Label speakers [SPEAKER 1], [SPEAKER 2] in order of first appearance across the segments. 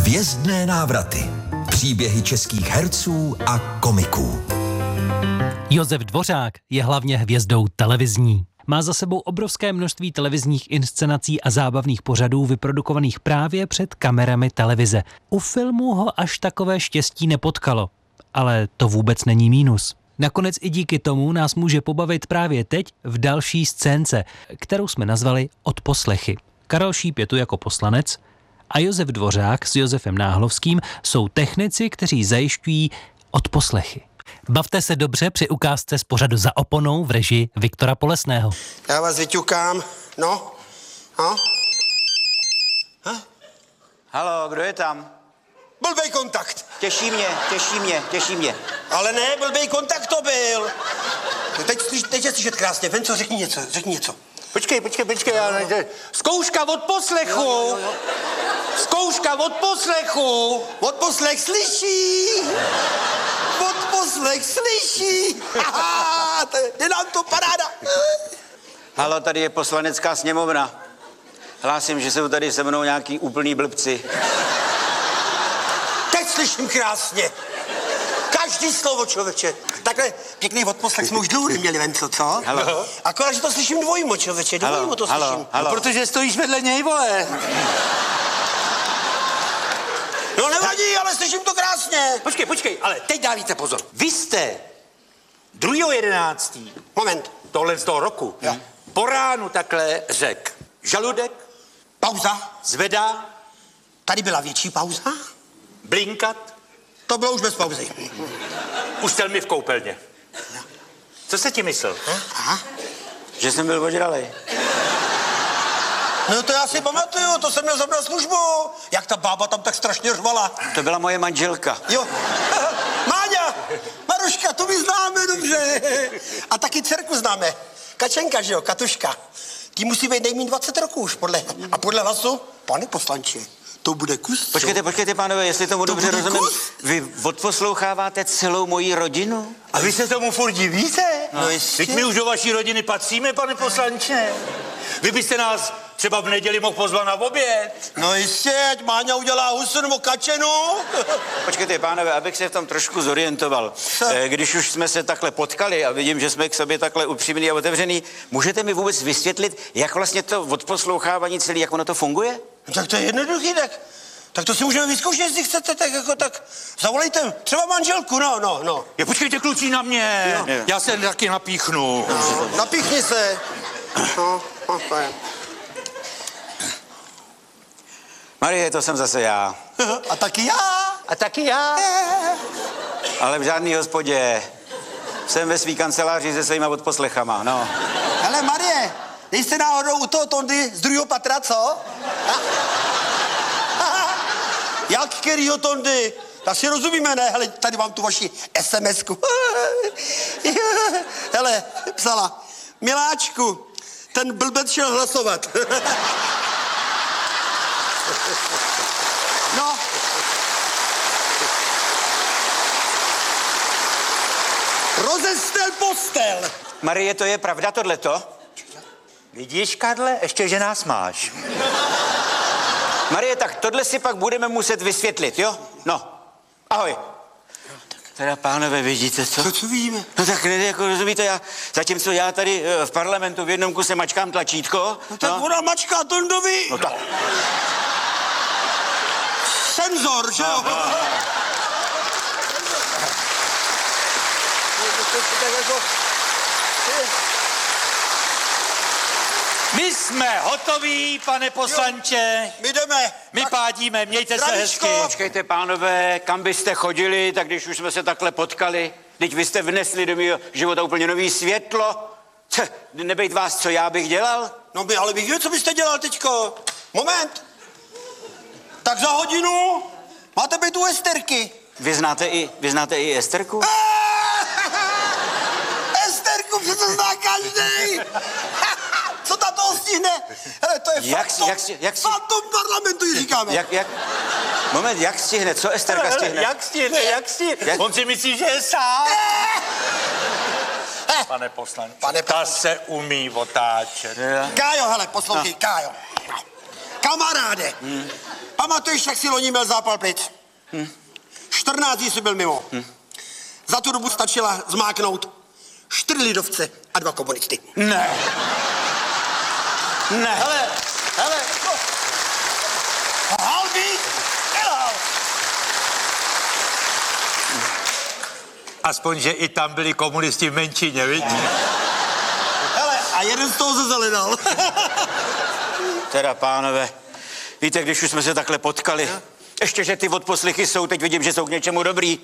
[SPEAKER 1] Hvězdné návraty. Příběhy českých herců a komiků.
[SPEAKER 2] Josef Dvořák je hlavně hvězdou televizní. Má za sebou obrovské množství televizních inscenací a zábavných pořadů vyprodukovaných právě před kamerami televize. U filmu ho až takové štěstí nepotkalo, ale to vůbec není mínus. Nakonec i díky tomu nás může pobavit právě teď v další scénce, kterou jsme nazvali Odposlechy. Karel Šíp je tu jako poslanec a Josef Dvořák s Josefem Náhlovským jsou technici, kteří zajišťují odposlechy. Bavte se dobře při ukázce z pořadu Za oponou v režii Viktora Polesného.
[SPEAKER 3] Já vás vyťukám. No?
[SPEAKER 4] Halo, kdo je tam?
[SPEAKER 3] Blbej kontakt.
[SPEAKER 4] Těší mě.
[SPEAKER 3] Ale ne, blbej kontakt to byl. Teď je slyšet krásně. Venco, řekni něco.
[SPEAKER 4] Počkej, já nejde. Zkouška od poslechu.
[SPEAKER 3] Jo.
[SPEAKER 4] Zkouška od poslechu.
[SPEAKER 3] Odposlech slyší. Haha, je nám to paráda.
[SPEAKER 4] Halo, tady je poslanecká sněmovna. Hlásím, že jsou tady se mnou nějaký úplný blbci.
[SPEAKER 3] Teď slyším krásně. Každý slovo, člověče. Takhle pěkný odposlech jsme už dlouho neměli, Venco, co?
[SPEAKER 4] Halo.
[SPEAKER 3] Akorát, že to slyším dvojmo, člověče, dvojmo to slyším.
[SPEAKER 4] Halo.
[SPEAKER 5] No, protože stojíš vedle něj, vole.
[SPEAKER 3] No nevadí, ale slyším to krásně.
[SPEAKER 5] Počkej, ale teď dávíte pozor. Vy jste 2.11.
[SPEAKER 3] Moment.
[SPEAKER 5] tohle z toho roku po ránu takhle řekl. Žaludek
[SPEAKER 3] Pauza.
[SPEAKER 5] zvedá,
[SPEAKER 3] Tady byla větší pauza.
[SPEAKER 5] blinkat,
[SPEAKER 3] To bylo už bez pauzy.
[SPEAKER 5] ustel mi v koupelně. Co se ti myslel?
[SPEAKER 3] Aha.
[SPEAKER 4] Že jsem byl ožralej.
[SPEAKER 3] No to já si pamatuju, to jsem měl za službu. Jak ta bába tam tak strašně řvala.
[SPEAKER 4] To byla moje manželka.
[SPEAKER 3] Jo. Máňa, Maruška, tu my známe dobře. A taky dcerku známe. Kačenka, že jo, Katuška. Ty musí být nejméně 20 roků už podle hlasu. Pane poslanče, to bude kus.
[SPEAKER 4] Počkejte, pánové, jestli tomu dobře
[SPEAKER 3] bude
[SPEAKER 4] rozumím.
[SPEAKER 3] kus?
[SPEAKER 4] Vy odposloucháváte celou moji rodinu?
[SPEAKER 5] A vy se tomu furt divíte?
[SPEAKER 3] No jistě.
[SPEAKER 5] Teď my už do vaší rodiny patříme, pane poslanče. Vy byste nás třeba v neděli mohl pozvat na oběd.
[SPEAKER 3] No jistě, ať Máňa udělá husu nebo kačenu.
[SPEAKER 4] Počkejte, pánové, abych se v tom trošku zorientoval. Když už jsme se takhle potkali a vidím, že jsme k sobě takhle upřímní a otevřený, můžete mi vůbec vysvětlit, jak vlastně to odposlouchávání celé, jak ono to funguje?
[SPEAKER 3] No, tak to je jednoduchý, tak to si můžeme vyzkoušet, jestli chcete, tak zavolejte třeba manželku, no.
[SPEAKER 5] Je, počkejte, kluci, na mě.
[SPEAKER 3] Jo.
[SPEAKER 5] Já se taky napíchnu.
[SPEAKER 3] No, napíchni se. No, to je.
[SPEAKER 4] Marie, to jsem zase já.
[SPEAKER 3] A taky já.
[SPEAKER 5] A taky já.
[SPEAKER 4] Ale v žádný hospodě. Jsem ve svý kanceláři se svýma odposlechama, no.
[SPEAKER 3] Hele, Marie, nejste náhodou u toho Tondy z druhého patra, co? Jak kterýho Tondy? Tak si rozumíme, ne? Hele, tady mám tu vaši SMS-ku. Hele, psala. Miláčku, ten blbec šel hlasovat. No. Rozestel postel.
[SPEAKER 4] Marie, to je pravda tohleto?
[SPEAKER 5] Vidíš, Karle, ještě že nás máš.
[SPEAKER 4] Marie, tak tohle si pak budeme muset vysvětlit, jo? No. Ahoj. Teda, pánové, vidíte co?
[SPEAKER 3] Co vidíme?
[SPEAKER 4] No tak ne, jako rozumíte, zatímco já tady v parlamentu v jednom kuse mačkám tlačítko.
[SPEAKER 3] No tak ona mačká Tondovi.
[SPEAKER 4] No tak.
[SPEAKER 3] Senzor, že jo?
[SPEAKER 5] My jsme hotoví, pane poslanče.
[SPEAKER 3] My jdeme.
[SPEAKER 5] My pádíme, mějte se
[SPEAKER 3] Zdravíčko.
[SPEAKER 5] hezky.
[SPEAKER 4] Počkejte, pánové, kam byste chodili, tak když už jsme se takhle potkali, teď vy jste vnesli do mého života úplně nový světlo. Nebejt vás, co já bych dělal?
[SPEAKER 3] No by, ale bych věděl, co byste dělal teďko. Moment. Tak za hodinu máte být u Esterky.
[SPEAKER 4] Vy znáte i Esterku?
[SPEAKER 3] Esterku přece zná každý. Co ta toho stihne? Hele, to je
[SPEAKER 4] Jak si-
[SPEAKER 3] fantom parlamentu, ji říkáme.
[SPEAKER 4] Moment, jak stihne? Co Esterka stihne?
[SPEAKER 5] Jak stihne? On si myslí, že je sám. Pane poslanče, ta se umí otáčet.
[SPEAKER 3] Kájo, hele, poslouchej, Kájo. Kamaráde, pamatuješ, jak si loni měl zápal plic? 14 dní jsi byl mimo. Za tu dobu stačila zmáknout 4 lidovce a 2 komunisty.
[SPEAKER 5] Ne.
[SPEAKER 3] Hele, Halbí, nelhal.
[SPEAKER 5] Aspoň, že i tam byli komunisti v menšině, viď?
[SPEAKER 3] Hele, a jeden z toho zazelenal.
[SPEAKER 4] Teda, pánové, víte, když už jsme se takhle potkali, ještě, že ty odposlechy jsou, teď vidím, že jsou k něčemu dobrý.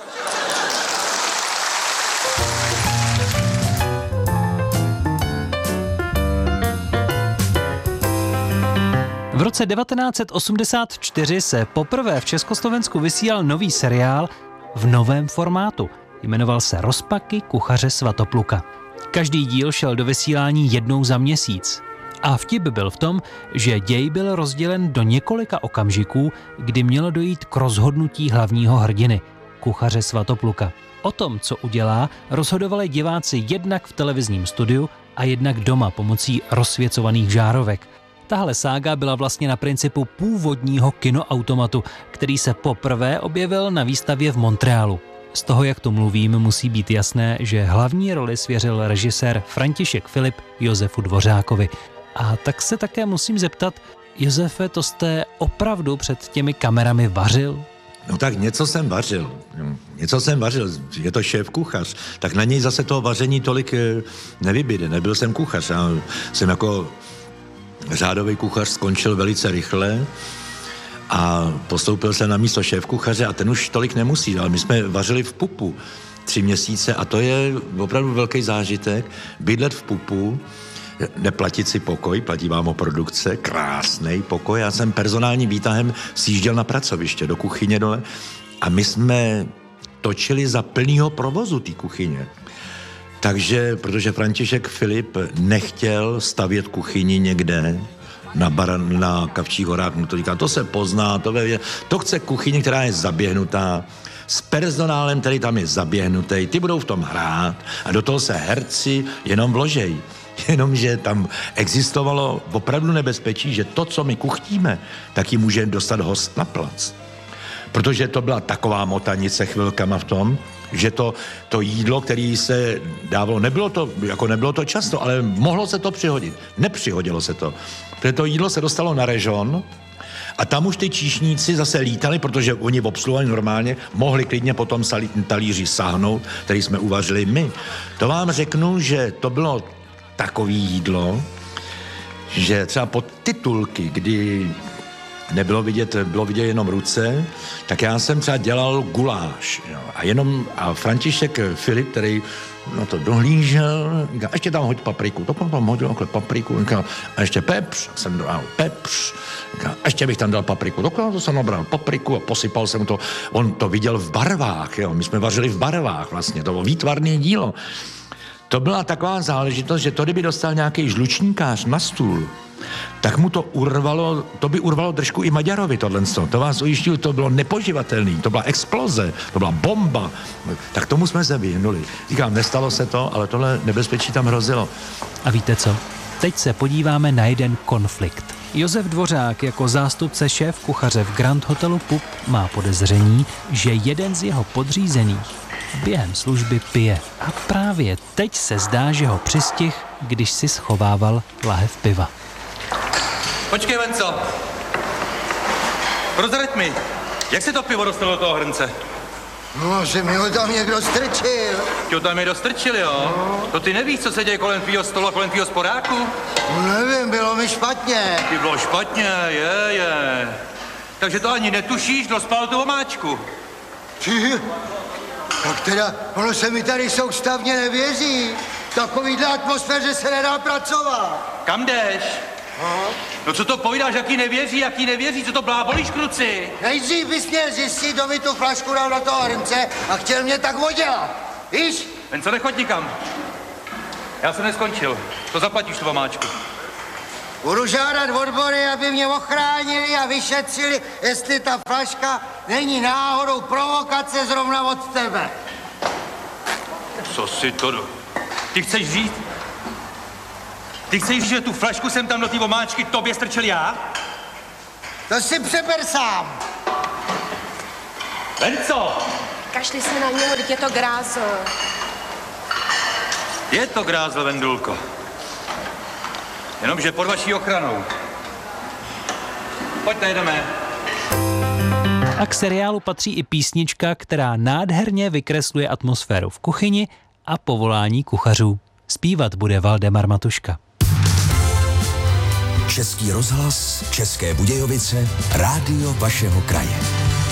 [SPEAKER 2] V roce 1984 se poprvé v Československu vysílal nový seriál v novém formátu. Jmenoval se Rozpaky kuchaře Svatopluka. Každý díl šel do vysílání jednou za měsíc. A vtip byl v tom, že děj byl rozdělen do několika okamžiků, kdy mělo dojít k rozhodnutí hlavního hrdiny, kuchaře Svatopluka. O tom, co udělá, rozhodovali diváci jednak v televizním studiu a jednak doma pomocí rozsvěcovaných žárovek. Tahle sága byla vlastně na principu původního kinoautomatu, který se poprvé objevil na výstavě v Montrealu. Z toho, jak to mluvím, musí být jasné, že hlavní roli svěřil režisér František Filip Josefu Dvořákovi. A tak se také musím zeptat, Josefe, to jste opravdu před těmi kamerami vařil?
[SPEAKER 6] No tak něco jsem vařil, je to šéf kuchař, tak na něj zase toho vaření tolik nevybyde, nebyl jsem kuchař, já jsem jako řádový kuchař skončil velice rychle a postoupil jsem na místo šéf kuchaře a ten už tolik nemusí, ale my jsme vařili v pupu 3 měsíce a to je opravdu velký zážitek, bydlet v pupu, neplatit si pokoj, platí vám o produkce, krásnej pokoj. Já jsem personálním výtahem sjížděl na pracoviště do kuchyně dole a my jsme točili za plnýho provozu té kuchyně. Takže, protože František Filip nechtěl stavět kuchyni někde na Kavčích horách, mu to říká, to se pozná, to chce kuchyni, která je zaběhnutá, s personálem, který tam je zaběhnutý, ty budou v tom hrát a do toho se herci jenom vložej. Jenomže tam existovalo opravdu nebezpečí, že to, co my kuchtíme, tak ji může dostat host na plac. Protože to byla taková motanice chvilkama v tom, že to jídlo, které se dávalo, nebylo to často, ale mohlo se to přihodit. Nepřihodilo se to. Protože to jídlo se dostalo na režon a tam už ty číšníci zase lítali, protože oni obsluhovali normálně, mohli klidně potom talíři sáhnout, který jsme uvařili my. To vám řeknu, že to bylo takový jídlo, že třeba pod titulky, kdy bylo vidět jenom ruce, tak já jsem třeba dělal guláš. Jo, a František Filip, který na to dohlížel, říká, ještě tam hoď papriku. To tam hodil papriku, říká, a ještě pepř, jsem dal pepř, říká, ještě bych tam dal papriku. To jsem nabral papriku a posypal jsem to. On to viděl v barvách, jo, my jsme vařili v barvách vlastně, to bylo výtvarné dílo. To byla taková záležitost, že to, kdyby dostal nějaký žlučníkář na stůl, tak mu to by urvalo držku i Maďarovi tohleto. To vás ujišťuju, to bylo nepoživatelný, to byla exploze, to byla bomba. Tak tomu jsme se vyhnuli. Říkám, nestalo se to, ale tohle nebezpečí tam hrozilo.
[SPEAKER 2] A víte co? Teď se podíváme na jeden konflikt. Josef Dvořák jako zástupce šéf kuchaře v Grand Hotelu Pup má podezření, že jeden z jeho podřízených během služby pije. A právě teď se zdá, že ho přistih, když si schovával lahev piva.
[SPEAKER 7] Počkej, Venco. Prozrať mi, jak se to pivo dostalo do toho hrnce?
[SPEAKER 8] No, že mi ho tam někdo strčil.
[SPEAKER 7] Ti ho tam někdo strčil, jo? No. To ty nevíš, co se děje kolem tvýho stolu a kolem tvýho sporáku?
[SPEAKER 8] No, nevím, bylo mi špatně.
[SPEAKER 7] Ty bylo špatně, je. Takže to ani netušíš, kdo spal tu omáčku.
[SPEAKER 8] Tak teda, ono se mi tady soustavně nevěří. Takovýhle atmosféře se nedá pracovat.
[SPEAKER 7] Kam jdeš? No co to povídáš, jaký nevěří, co to blábolíš, kruci?
[SPEAKER 8] Nejdřív bys měl zjistit, kdo mi tu flašku dal do toho hrnce a chtěl mě tak odělat. Víš?
[SPEAKER 7] Ven co, nechoď nikam. Já jsem neskončil. To zaplatíš tu omáčku.
[SPEAKER 8] Budu žádat odbory, aby mě ochránili a vyšetřili, jestli ta flaška není náhodou provokace zrovna od tebe.
[SPEAKER 7] Co si to... Ty chceš říct, že tu flašku jsem tam do té omáčky tobě strčil já?
[SPEAKER 8] To si přeber sám.
[SPEAKER 5] Venco!
[SPEAKER 9] Kašli se na něho, teď je to grázl.
[SPEAKER 7] Je to grázl, Vendulko. Jenomže pod vaší ochranou. Pojďte, jedeme.
[SPEAKER 2] A k seriálu patří i písnička, která nádherně vykresluje atmosféru v kuchyni a povolání kuchařů. Zpívat bude Valdemar Matuška.
[SPEAKER 1] Český rozhlas, České Budějovice, rádio vašeho kraje.